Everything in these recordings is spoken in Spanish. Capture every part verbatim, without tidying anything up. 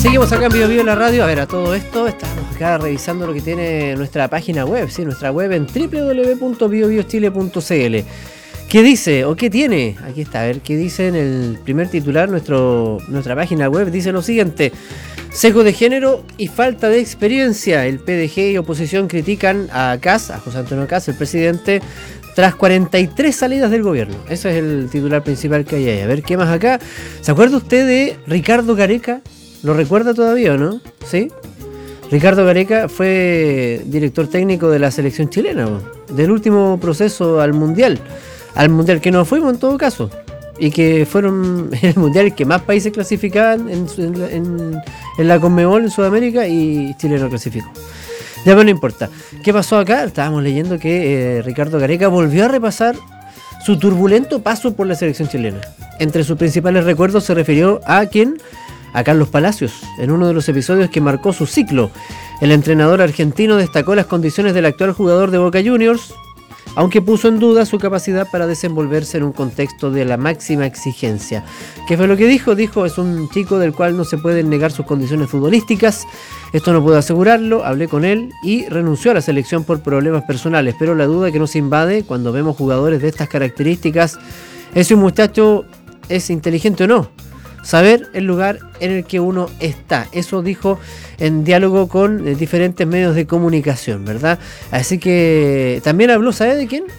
Seguimos acá en Bio Bio en la radio. A ver, a todo esto estamos acá revisando lo que tiene nuestra página web, sí, nuestra web en doble u doble u doble u punto bio bio chile punto c l. ¿Qué dice o qué tiene? Aquí está, a ver, ¿qué dice en el primer titular? Nuestro, nuestra página web dice lo siguiente: sesgo de género y falta de experiencia. El P D G y oposición critican a Kast, a José Antonio Kast, el presidente, tras cuarenta y tres salidas del gobierno. Ese es el titular principal que hay ahí. A ver, ¿qué más acá? ¿Se acuerda usted de Ricardo Gareca? ¿Lo recuerda todavía o no? ¿Sí? Ricardo Gareca fue director técnico de la selección chilena, del último proceso al Mundial. Al Mundial que nos fuimos en todo caso. Y que fueron el Mundial que más países clasificaban en, en, en la Conmebol en Sudamérica, y Chile no clasificó. Ya, pero no importa. ¿Qué pasó acá? Estábamos leyendo que eh, Ricardo Gareca volvió a repasar su turbulento paso por la selección chilena. Entre sus principales recuerdos se refirió a quién, a Carlos Palacios, en uno de los episodios que marcó su ciclo. El entrenador argentino destacó las condiciones del actual jugador de Boca Juniors, aunque puso en duda su capacidad para desenvolverse en un contexto de la máxima exigencia. ¿Qué fue lo que dijo? Dijo, es un chico del cual no se pueden negar sus condiciones futbolísticas, esto no puedo asegurarlo, hablé con él y renunció a la selección por problemas personales, pero la duda que nos invade cuando vemos jugadores de estas características es si un muchacho es inteligente o no. Saber el lugar en el que uno está. Eso dijo en diálogo con eh, diferentes medios de comunicación, ¿verdad? Así que también habló, ¿sabe de quién?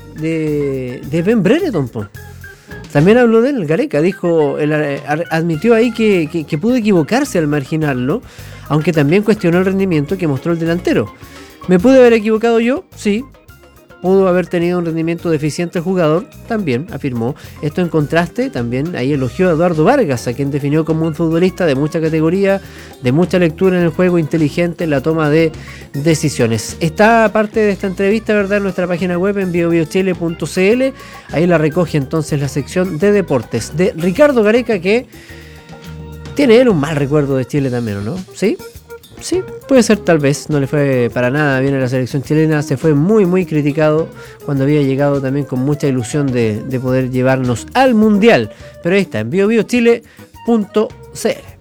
De, de Ben Brereton, po. También habló de él, Gareca. Dijo, él, eh, admitió ahí que, que, que pudo equivocarse al marginarlo, aunque también cuestionó el rendimiento que mostró el delantero. ¿Me pude haber equivocado yo? Sí. Pudo haber tenido un rendimiento deficiente el jugador, también afirmó. Esto en contraste, también ahí elogió a Eduardo Vargas, a quien definió como un futbolista de mucha categoría, de mucha lectura en el juego, inteligente en la toma de decisiones. Está parte de esta entrevista, ¿verdad?, en nuestra página web en bio bio chile punto c l. Ahí la recoge entonces la sección de deportes de Ricardo Gareca, que tiene él un mal recuerdo de Chile también, ¿o no? ¿Sí? Sí, puede ser, tal vez. No le fue para nada bien a la selección chilena. Se fue muy muy criticado cuando había llegado también con mucha ilusión de, de poder llevarnos al Mundial. Pero ahí está, en bio bio chile punto c l.